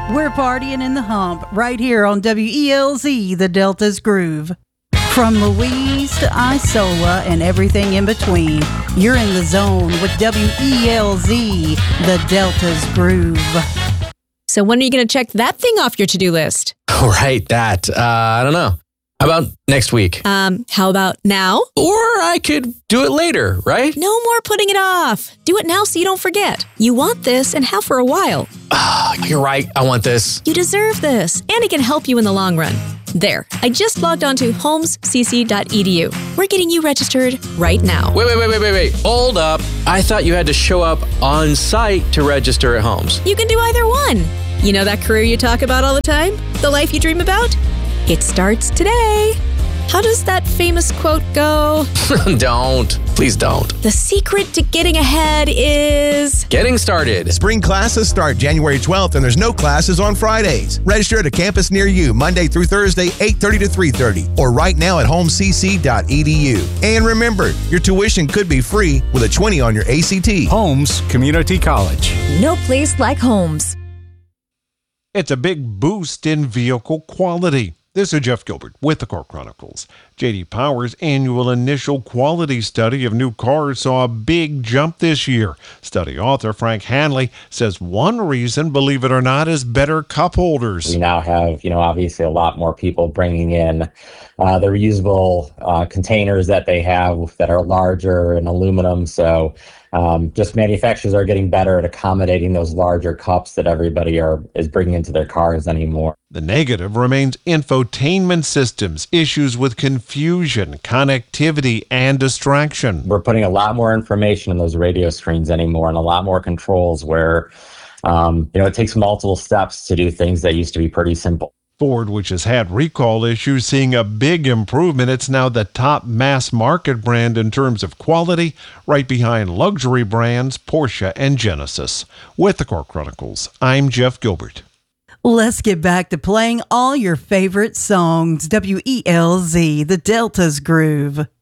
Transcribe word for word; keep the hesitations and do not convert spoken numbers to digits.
We're partying in the hump right here on W E L Z, the Delta's Groove. From Louise to Isola and everything in between, you're in the zone with W E L Z, the Delta's Groove. So when are you going to check that thing off your to-do list? Right, that. Uh, I don't know. How about next week? Um, how about now? Or I could do it later, right? No more putting it off. Do it now so you don't forget. You want this and have for a while. Oh, you're right. I want this. You deserve this, and it can help you in the long run. There, I just logged on to holmes c c dot e d u. We're getting you registered right now. Wait, wait, wait, wait, wait, wait. Hold up. I thought you had to show up on site to register at Holmes. You can do either one. You know that career you talk about all the time? The life you dream about? It starts today. How does that famous quote go? Don't. Please don't. The secret to getting ahead is... getting started. Spring classes start January twelfth, and there's no classes on Fridays. Register at a campus near you Monday through Thursday, eight thirty to three thirty, or right now at holmes c c dot e d u. And remember, your tuition could be free with a twenty on your A C T. Holmes Community College. No place like Holmes. It's a big boost in vehicle quality. This is Jeff Gilbert with the Car Chronicles. J D Power's annual initial quality study of new cars saw a big jump this year. Study author Frank Hanley says one reason, believe it or not, is better cup holders. We now have, you know, obviously a lot more people bringing in uh, the reusable uh, containers that they have that are larger in aluminum. So um, just manufacturers are getting better at accommodating those larger cups that everybody are is bringing into their cars anymore. The negative remains infotainment systems, issues with confusion, connectivity, and distraction. We're putting a lot more information in those radio screens anymore and a lot more controls where, um, you know, it takes multiple steps to do things that used to be pretty simple. Ford, which has had recall issues, seeing a big improvement. It's now the top mass market brand in terms of quality, right behind luxury brands Porsche and Genesis. With the Car Chronicles, I'm Jeff Gilbert. Let's get back to playing all your favorite songs. W E L Z, the Delta's Groove.